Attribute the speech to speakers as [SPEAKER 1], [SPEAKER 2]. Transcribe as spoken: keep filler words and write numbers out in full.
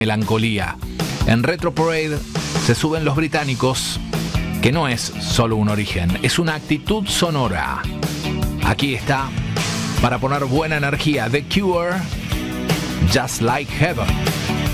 [SPEAKER 1] melancolía. En Retro Parade se suben los británicos, que no es solo un origen, es una actitud sonora. Aquí está, para poner buena energía, The Cure, Just Like Heaven.